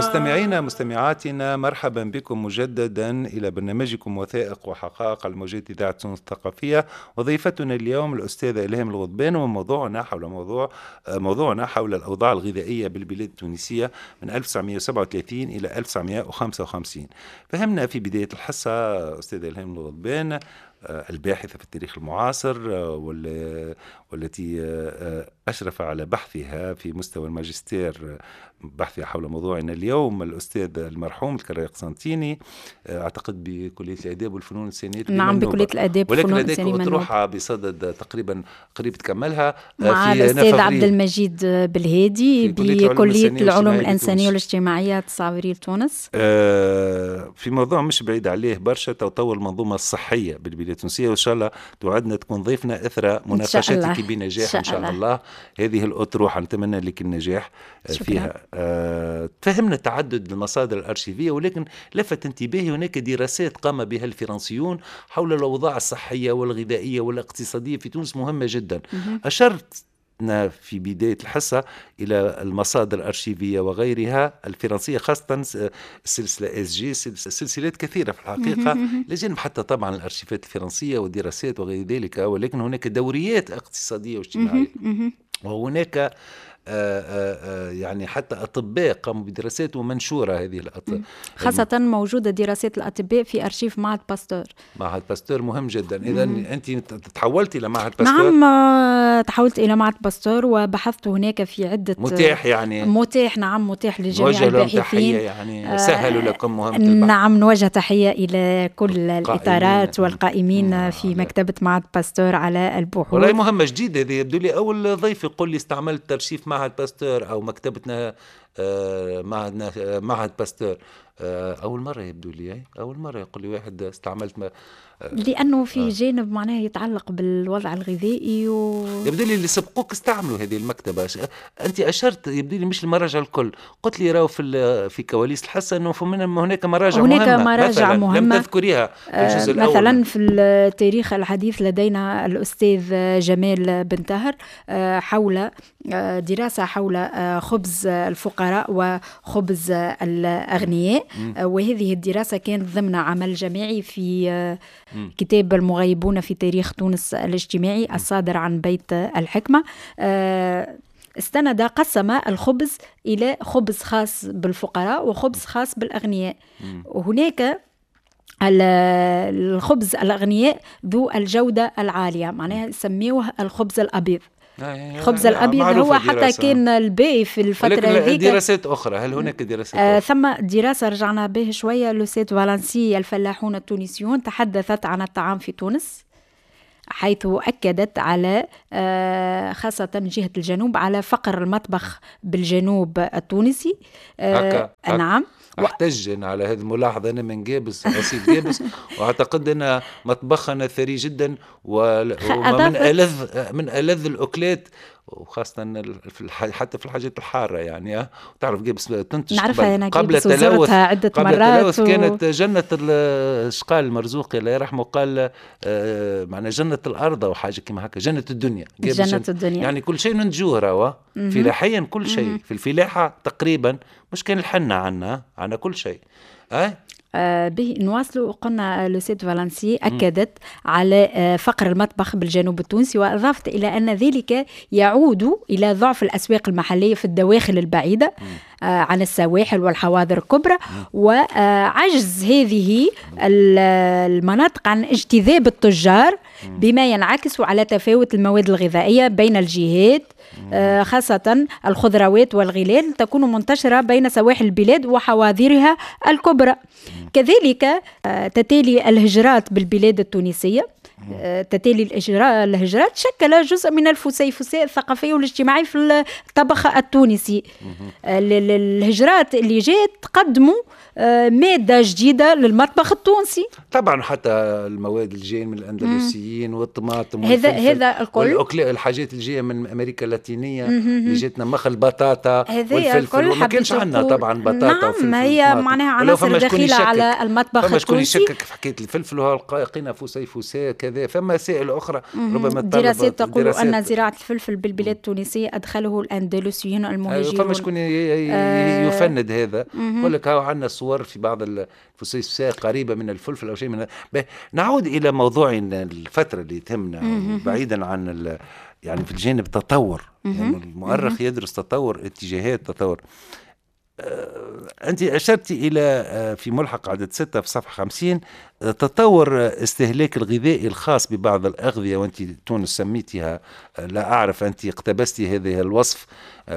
مستمعاتنا مرحبا بكم مجددا إلى برنامجكم وثائق وحقائق الموجود إذاعة تونس الثقافية. وضيفتنا اليوم الأستاذة إلهام الغضبان، وموضوعنا حول الأوضاع الغذائية بالبلاد التونسية من 1937 إلى 1955. فهمنا في بداية الحصة أستاذة إلهام الغضبان الباحثة في التاريخ المعاصر والتي أشرف على بحثها في مستوى الماجستير، بحثها حول موضوعنا اليوم، الأستاذ المرحوم الكراي قسنطيني، أعتقد بكلية الآداب والفنون الإنسانية. نعم، بكلية الآداب والفنون الإنسانية. ولكن لديك أطروحة بصدد تقريبا قريب تكملها مع الأستاذ عبد المجيد بالهادي بكلية العلوم الإنسانية والاجتماعية الصاوري لتونس، في موضوع مش بعيد عليه برشا، تطور المنظومة الصحية بالبلاد التونسية، وإن شاء الله توعدنا تكون ضيفنا إثر مناقشتك بنجاح إن شاء الله. هذه الأطروحة نتمنى لك النجاح فيها. فهمنا تعدد المصادر الأرشيفية، ولكن لفت انتباهي هناك دراسات قام بها الفرنسيون حول الأوضاع الصحية والغذائية والاقتصادية في تونس مهمة جدا. أشرت في بداية الحصة إلى المصادر الأرشيفية وغيرها الفرنسية، خاصة سلسلة SG، سلسلات كثيرة في الحقيقة، لجانب حتى طبعا الأرشيفات الفرنسية والدراسات وغير ذلك، ولكن هناك دوريات اقتصادية واجتماعية، وهناك يعني حتى أطباء قاموا بدراسات ومنشورة هذه خاصة موجودة دراسات الأطباء في أرشيف معهد باستور. معهد باستور مهم جدا. إذا أنت تحولت إلى معهد باستور؟ نعم، تحولت إلى معهد باستور وبحثت هناك في عدة متاح يعني نعم متاح لجميع الباحثين. يعني سهلوا لكم مهمة البحث. نعم، نوجه تحية إلى كل الإطارات والقائمين في مكتبة معهد باستور على البحوث. والله مهمة جديدة هذه، يبدو لي أول ضيف يقول لي استعملت ترشيف معهد باستور أو مكتبتنا معهد باستور. أول مرة يبدو لي، أول مرة يقول لي واحد استعملت لأنه في جانب معناه يتعلق بالوضع الغذائي يبدو لي اللي سبقوك استعملوا هذه المكتبة. أنت أشرت يبدو لي مش المراجع الكل، قلت لي راو في كواليس الحصة أنه هناك مراجع مهمة لم تذكريها في الجزء الأول. مثلا في التاريخ الحديث لدينا الأستاذ جمال بن طاهر حول دراسة حول خبز الفقراء وخبز الأغنياء، وهذه الدراسة كانت ضمن عمل جماعي في كتاب المغيبون في تاريخ تونس الاجتماعي الصادر عن بيت الحكمة. قسم الخبز إلى خبز خاص بالفقراء وخبز خاص بالأغنياء. وهناك الخبز الأغنياء ذو الجودة العالية، معناها يسميوه الخبز الأبيض. الخبز الأبيض هو حتى كان الباقي في الفترة هذيك. دراسات أخرى، هل هناك دراسات أخرى؟ ثم دراسة رجعنا به شوية، لوسيد فالنسي الفلاحون التونسيون تحدثت عن الطعام في تونس، حيث أكدت على خاصة جهة الجنوب على فقر المطبخ بالجنوب التونسي. نعم، احتج على هذه الملاحظة أنا من جابس أسيد جابس وأعتقد أن مطبخنا ثري جدا ومن ألذ الأكلات، وخاصة حتى في الحاجات الحارة. يعني تعرف جابس تنتج قبل التلوث عدة مرات كانت جنة الشقال المرزوقي الله يرحمه، قال معنا جنة الأرض وحاجة كما هكا، جنة الدنيا. جنة الدنيا يعني كل شيء ننتجوه روا فلاحيا، كل شيء في الفلاحة تقريبا، مش كان الحنة عنا كل شيء. به نواصل. قلنا لوسيد فالنسي أكدت على فقر المطبخ بالجنوب التونسي، وأضافت إلى أن ذلك يعود إلى ضعف الأسواق المحلية في الدواخل البعيدة عن السواحل والحواضر الكبرى، وعجز هذه المناطق عن اجتذاب التجار، بما ينعكس على تفاوت المواد الغذائية بين الجهات، خاصة الخضروات والغلال تكون منتشرة بين سواحل البلاد وحواضرها الكبرى. كذلك تتالي الهجرات بالبلاد التونسية، تتالي الهجرات شكل جزء من الفسيفساء الثقافي والاجتماعي في الطبخ التونسي. الهجرات اللي جات قدموا مادة جديدة للمطبخ التونسي. طبعا حتى المواد الجاية من الأندلسيين والطماطم هذا الكل، الحاجات الجاية من أمريكا اللاتينية اللي جاتنا، مخ البطاطا والفلفل، وما كانش عندنا طبعا بطاطا وفلفل. هي معناها عناصر دخيلة على المطبخ التونسي. فما شكون يشكك في حكاية الفلفل، وهو لقينا فسيفساء كذا. فما مسائل أخرى ربما دراسات تقول أن زراعة الفلفل بالبلاد التونسية أدخله الأندلسيون المهاجرون. فما شكون يفند هذا، يقول لك هاو عندنا صور في بعض الفسيفساء قريبة من الفلفل أو شيء من هذا. نعود إلى موضوعنا الفترة اللي تهمنا بعيدا عن يعني في الجانب التطور، يعني المؤرخ يدرس تطور اتجاهات تطور. أنت أشرت إلى في ملحق عدد 6 في صفحة 50 تطور استهلاك الغذائي الخاص ببعض الأغذية، وأنت تونس سميتها، لا أعرف أنت اقتبستي هذه الوصف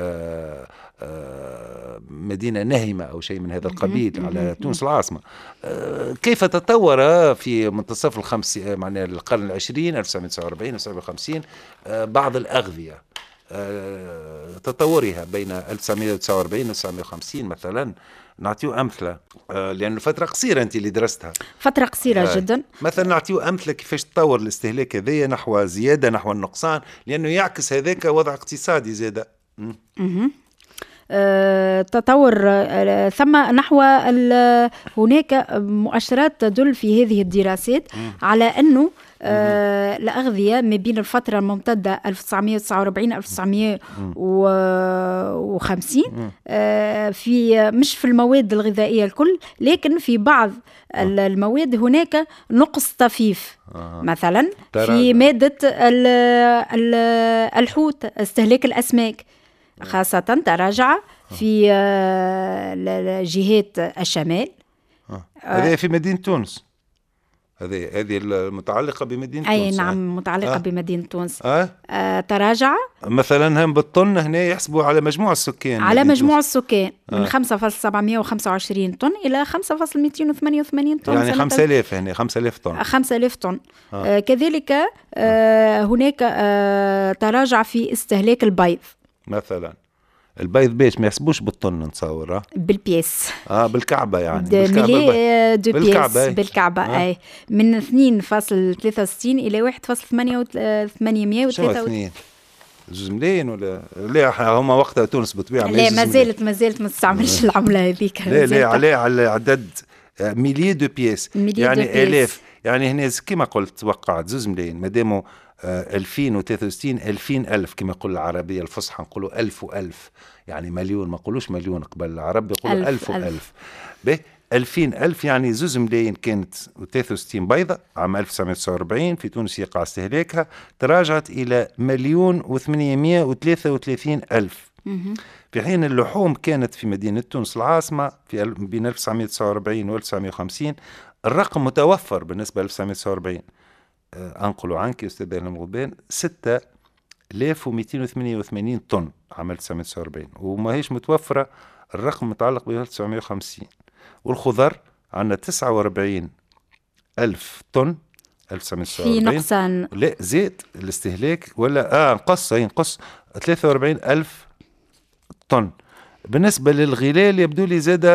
مدينة نهمة أو شيء من هذا القبيل على تونس العاصمة. كيف تطور في منتصف معناها القرن العشرين 1949 1950 بعض الأغذية، تطورها بين 1949 و 1950 مثلا؟ نعطيو أمثلة لأنه فترة قصيرة أنت اللي درستها، فترة قصيرة جدا. مثلا نعطيو أمثلة كيفاش تطور الاستهلاك هذايا نحو زيادة نحو النقصان، لأنه يعكس هذاك وضع اقتصادي زيادة. تطور ثم نحو هناك مؤشرات تدل في هذه الدراسات على أنه الأغذية ما بين الفترة الممتدة 1949 1950 في مش في المواد الغذائية الكل، لكن في بعض المواد هناك نقص طفيف. مثلا في مادة الحوت، استهلاك الأسماك خاصة تراجع في جهات الشمال. هذه في مدينة تونس، هذه المتعلقة بمدينة تونس. أي نعم، متعلقة بمدينة تونس. تراجع مثلا هم بالطن هنا يحسبوا على مجموع السكان، على مجموع السكان من 5,725 طن إلى 5,288 طن، يعني 5,000 هنا 5,000 طن 5,000 طن. كذلك هناك تراجع في استهلاك البيض. مثلا البيض بيش ما يحسبوش بالطن، نتصور بالبيس، بالكعبة يعني بالكعبة أي من 2.63 إلى 1.883. زوز ملايين ولا لا؟ هما وقتها تونس بطبيعة لا، ما زالت ما تستعملش العملة هذيك. لا على عدد مليي دو بيس، يعني آلاف. يعني هنا كما قلت توقعت زوز ملايين، مادامو 2063 2000 كما يقول العربية الفصحى، نقولوا 1000 و1000، يعني مليون، ما نقولوش مليون قبل العرب يقولوا 1000 و1000. به 2000 يعني زوز ملايين كانت 63 بيضة عام 1949 في تونس يقع استهلاكها، تراجعت إلى 1,833,000. في حين اللحوم كانت في مدينة تونس العاصمة في بين 1949 و 1950 الرقم متوفر بالنسبة ل 1949. أنقل عنك أستاذ المغبان 6,288 طن عام 1949، وما هيش متوفرة الرقم متعلق ب 1950. والخضر عندنا 49,000 طن 1940، في نقصان، لا زيت الاستهلاك ولا نقص 43,000 طن. بالنسبة للغلال يبدو لي زاد